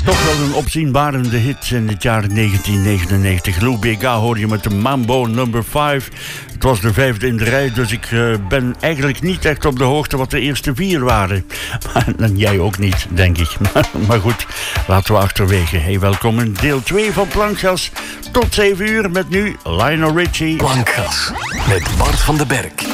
Toch wel een opzienbarende hit in het jaar 1999. Lou Bega hoor je met de Mambo number 5. Het was de 5e in de rij, dus ik ben eigenlijk niet echt op de hoogte wat de eerste 4 waren. En jij ook niet, denk ik. Maar goed, laten we achterwege. Hey, welkom in deel 2 van Plankgas. Tot 7 uur met nu Lionel Richie. Plankgas met Bart van den Berg.